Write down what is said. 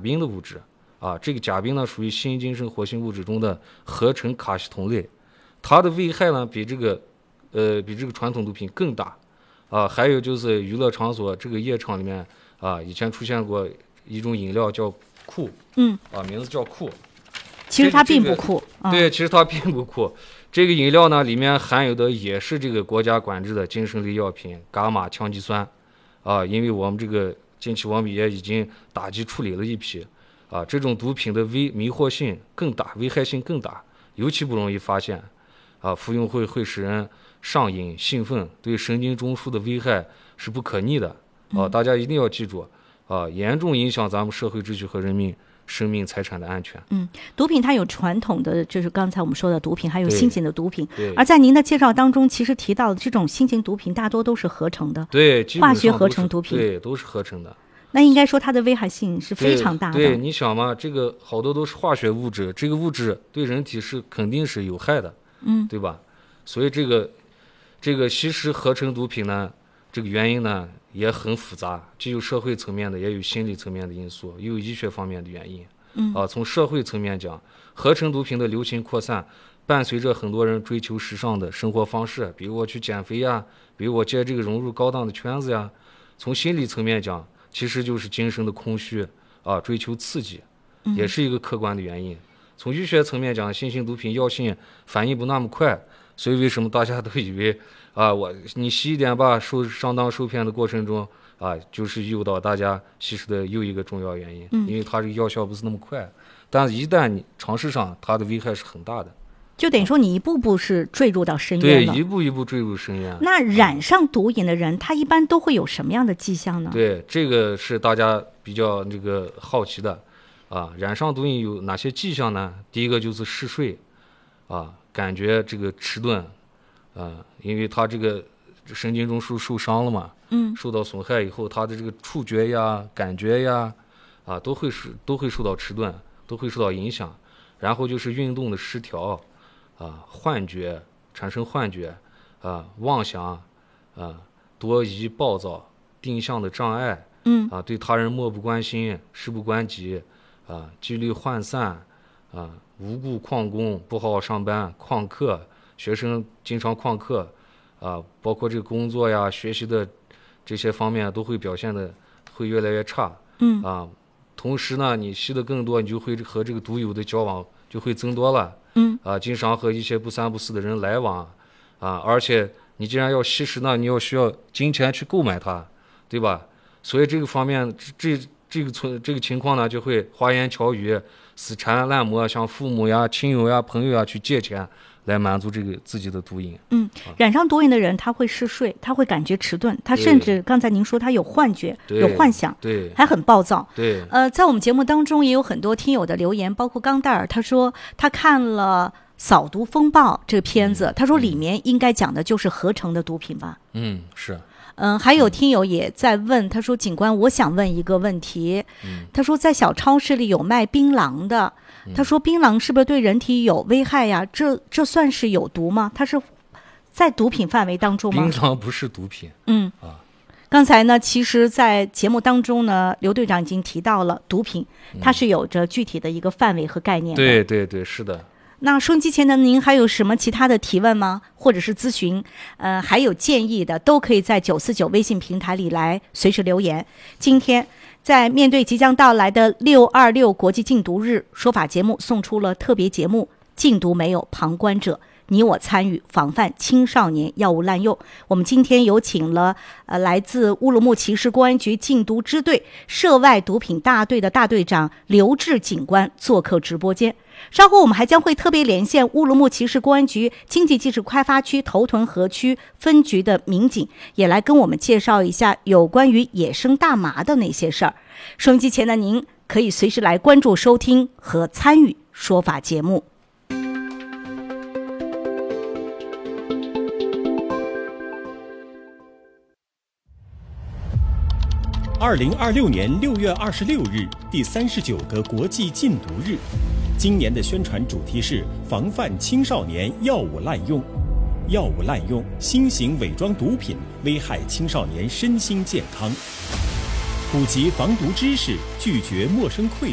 宾的物质啊。这个甲宾呢属于新精神活性物质中的合成卡西酮类，它的危害呢比这个传统毒品更大啊。还有就是娱乐场所这个夜场里面啊，以前出现过一种饮料叫酷，名字叫酷， 其实它并不酷， 对，其实它并不酷。这个饮料呢，里面含有的也是这个国家管制的精神类药品伽马羟基酸，啊，因为我们这个近期我们也已经打击处理了一批，啊，这种毒品的迷惑性更大，危害性更大，尤其不容易发现，啊，服用会使人上瘾兴奋，对神经中枢的危害是不可逆的，啊，大家一定要记住，啊，严重影响咱们社会秩序和人民生命财产的安全。 毒品它有传统的，就是刚才我们说的毒品，还有新型的毒品。 而在您的介绍当中，其实提到的这种新型毒品大多都是合成的， 对， 化学合成毒品， 对，都是合成的。 那应该说它的危害性是非常大的。 对，你想嘛，这个好多都是化学物质，这个物质对人体是肯定是有害的，对吧？所以这个吸食合成毒品呢，这个原因呢也很复杂，既有社会层面的，也有心理层面的因素，也有医学方面的原因。从社会层面讲，合成毒品的流行扩散，伴随着很多人追求时尚的生活方式，比如我去减肥呀，比如我借这个融入高档的圈子呀。从心理层面讲，其实就是精神的空虚啊，追求刺激，也是一个客观的原因。从医学层面讲，新型毒品药性反应不那么快，所以为什么大家都以为啊，你吸一点吧，上当受骗的过程中啊，就是诱导大家吸食的又一个重要原因，因为它这个药效不是那么快，但是一旦你尝试上，它的危害是很大的。 就等于说你一步步是坠入到深渊了。 对，一步一步坠入深渊。 那染上毒瘾的人，他一般都会有什么样的迹象呢？ 对，这个是大家比较好奇的啊。染上毒瘾有哪些迹象呢？第一个就是嗜睡啊，感觉这个迟钝啊，因为他这个神经中枢受伤了嘛，受到损害以后，他的这个触觉呀、感觉呀啊都会受到迟钝，都会受到影响。然后就是运动的失调啊，产生幻觉啊，妄想啊，多疑暴躁，定向的障碍，对他人漠不关心，事不关己啊，纪律涣散啊，无故旷工，不好好上班，旷课，学生经常旷课啊，包括这个工作呀、学习的这些方面都会表现的会越来越差，同时呢，你吸的更多，你就会和这个毒友的交往就会增多了，经常和一些不三不四的人来往，而且你既然要吸食呢，你需要金钱去购买它，对吧？所以这个方面，这个情况呢，就会花言巧语、死缠烂磨，向父母呀、亲友呀、朋友呀去借钱，来满足这个自己的毒瘾。 染上毒瘾的人，他会嗜睡，他会感觉迟钝，他甚至刚才您说他有幻觉、有幻想， 对， 还很暴躁。 对， 在我们节目当中也有很多听友的留言，包括钢蛋儿，他说他看了《扫毒风暴》这个片子，他说里面应该讲的就是合成的毒品吧？ 是。 还有听友也在问，他说：“警官，我想问一个问题。他说在小超市里有卖槟榔的，他说槟榔是不是对人体有危害呀？这算是有毒吗？它是在毒品范围当中吗？” 槟榔不是毒品。 刚才呢，其实在节目当中呢，刘队长已经提到了毒品，它是有着具体的一个范围和概念的。 对对对，是的。 那收音机前的您还有什么其他的提问吗？或者是咨询，还有建议的，都可以在949微信平台里来随时留言。今天在面对即将到来的626国际禁毒日，说法节目送出了特别节目《禁毒没有旁观者》，你我参与防范青少年药物滥用。我们今天有请了来自乌鲁木齐市公安局禁毒支队涉外毒品大队的大队长刘志警官做客直播间。稍后我们还将会特别连线乌鲁木齐市公安局经济技术开发区头屯河区分局的民警，也来跟我们介绍一下有关于野生大麻的那些事儿。收音机前的您可以随时来关注收听和参与说法节目。 2026年6月26日，第39个国际禁毒日。今年的宣传主题是防范青少年药物滥用。药物滥用，新型伪装毒品危害青少年身心健康。普及防毒知识，拒绝陌生馈赠。